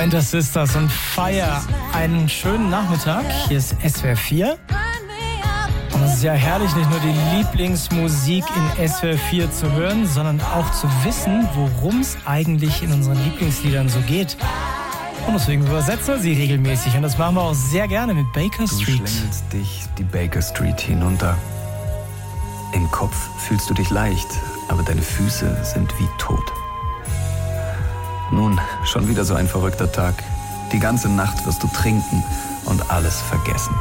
Pointer Sisters und Fire. Einen schönen Nachmittag. Hier ist SWR 4. Und es ist ja herrlich, nicht nur die Lieblingsmusik in SWR 4 zu hören, sondern auch zu wissen, worum es eigentlich in unseren Lieblingsliedern so geht. Und deswegen übersetzen wir sie regelmäßig. Und das machen wir auch sehr gerne mit Baker Street. Du schlängelst dich die Baker Street hinunter. Im Kopf fühlst du dich leicht, aber deine Füße sind wie tot. Nun, schon wieder so ein verrückter Tag. Die ganze Nacht wirst du trinken und alles vergessen.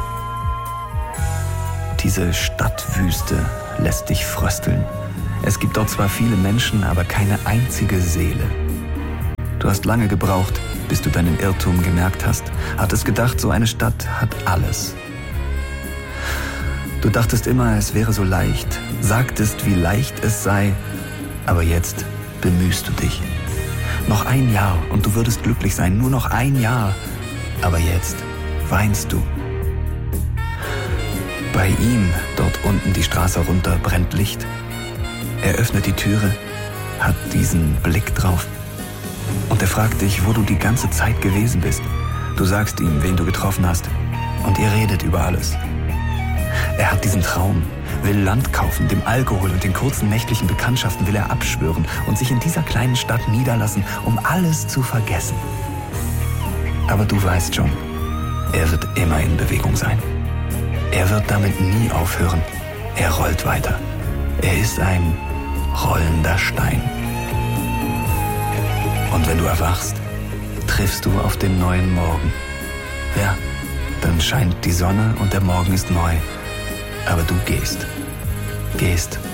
Diese Stadtwüste lässt dich frösteln. Es gibt dort zwar viele Menschen, aber keine einzige Seele. Du hast lange gebraucht, bis du deinen Irrtum gemerkt hast. Hattest gedacht, so eine Stadt hat alles. Du dachtest immer, es wäre so leicht, sagtest, wie leicht es sei, aber jetzt bemühst du dich. Noch ein Jahr und du würdest glücklich sein, nur noch ein Jahr, aber jetzt weinst du. Bei ihm, dort unten die Straße runter, brennt Licht. Er öffnet die Türe, hat diesen Blick drauf und er fragt dich, wo du die ganze Zeit gewesen bist. Du sagst ihm, wen du getroffen hast und ihr redet über alles. Er hat diesen Traum, will Land kaufen, dem Alkohol und den kurzen nächtlichen Bekanntschaften will er abschwören und sich in dieser kleinen Stadt niederlassen, um alles zu vergessen. Aber du weißt schon, er wird immer in Bewegung sein. Er wird damit nie aufhören. Er rollt weiter. Er ist ein rollender Stein. Und wenn du erwachst, triffst du auf den neuen Morgen. Ja, dann scheint die Sonne und der Morgen ist neu. Aber du gehst